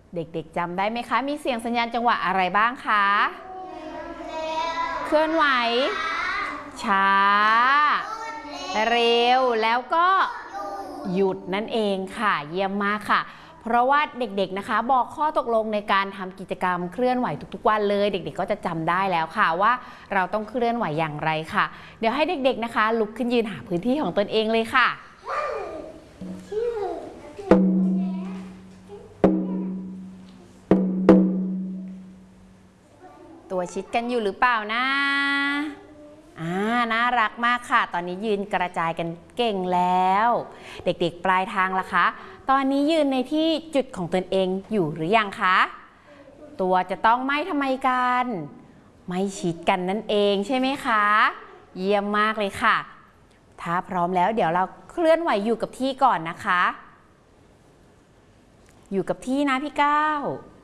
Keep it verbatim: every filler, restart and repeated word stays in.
เด็กๆจำได้ไหมคะมีเสียงสัญญาณจังหวะอะไรบ้างคะเคลื่อนไหวช้าเร็วแล้วก็หยุดนั่นเองค่ะเยี่ยมมากค่ะเพราะว่าเด็กๆนะคะบอกข้อตกลงในการทำกิจกรรมเคลื่อนไหวทุกๆวันเลยเด็กๆก็จะจำได้แล้วค่ะว่าเราต้องเคลื่อนไหวอย่างไรค่ะเดี๋ยวให้เด็กๆนะคะลุกขึ้นยืนหาพื้นที่ของตนเองเลยค่ะตัวชิดกันอยู่หรือเปล่านะอ่าน่ารักมากค่ะตอนนี้ยืนกระจายกันเก่งแล้วเด็กๆปลายทางล่ะคะตอนนี้ยืนในที่จุดของตนเองอยู่หรือยังคะตัวจะต้องไม่ทำไมกันไม่ชิดกันนั่นเองใช่ไหมคะเยี่ยมมากเลยค่ะถ้าพร้อมแล้วเดี๋ยวเราเคลื่อนไหวอยู่กับที่ก่อนนะคะอยู่กับที่นะพี่ก้าว